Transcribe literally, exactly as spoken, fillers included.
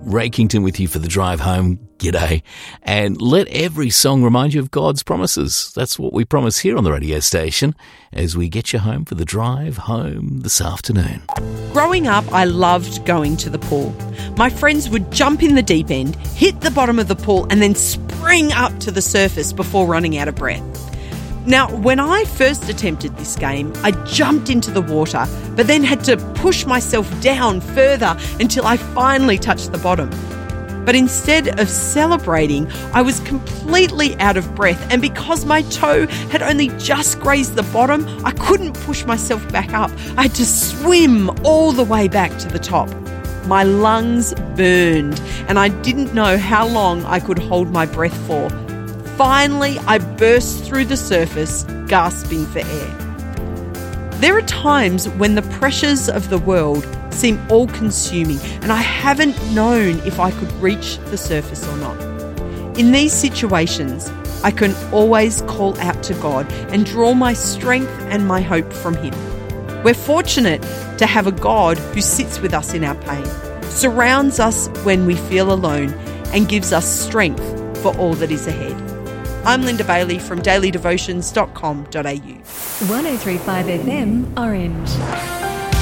Rakington with you for the drive home. G'day. And let every song remind you of God's promises. That's what we promise here on the radio station as we get you home for the drive home this afternoon. Growing up, I loved going to the pool. My friends would jump in the deep end, hit the bottom of the pool, and then spring up to the surface before running out of breath. Now, when I first attempted this game, I jumped into the water, but then had to push myself down further until I finally touched the bottom. But instead of celebrating, I was completely out of breath, and because my toe had only just grazed the bottom, I couldn't push myself back up. I had to swim all the way back to the top. My lungs burned, and I didn't know how long I could hold my breath for. Finally, I burst through the surface, gasping for air. There are times when the pressures of the world seem all-consuming, and I haven't known if I could reach the surface or not. In these situations, I can always call out to God and draw my strength and my hope from Him. We're fortunate to have a God who sits with us in our pain, surrounds us when we feel alone, and gives us strength for all that is ahead. I'm Linda Bailey from daily devotions dot com dot a u. one oh three point five F M, Orange.